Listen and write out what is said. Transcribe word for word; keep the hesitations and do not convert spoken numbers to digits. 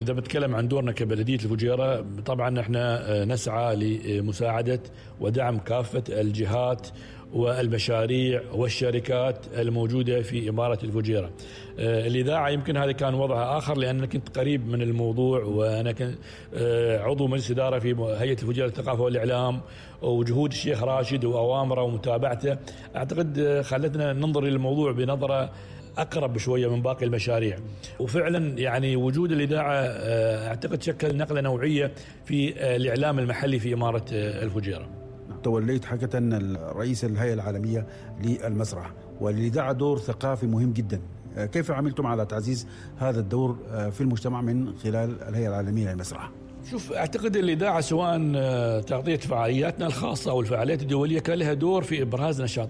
إذا بنتكلم عن دورنا كبلدية الفجيرة، طبعا احنا نسعى لمساعدة ودعم كافة الجهات والمشاريع والشركات الموجودة في إمارة الفجيرة. الإذاعة يمكن هذا كان وضعها آخر، لأن كنت قريب من الموضوع، وأنا كنت عضو مجلس إدارة في هيئة الفجيرة للثقافة والإعلام، وجهود الشيخ راشد وأوامره ومتابعته أعتقد خلتنا ننظر للموضوع بنظرة أقرب شوية من باقي المشاريع. وفعلا يعني وجود الإذاعة أعتقد شكل نقلة نوعية في الإعلام المحلي في إمارة الفجيرة. توليت حقيقة رئيس الهيئة العالمية للمسرح، والإذاعة دور ثقافي مهم جدا. كيف عملتم على تعزيز هذا الدور في المجتمع من خلال الهيئة العالمية للمسرح؟ شوف، أعتقد الإذاعة سواء تغطية فعالياتنا الخاصة أو الفعاليات الدولية كان لها دور في إبراز نشاط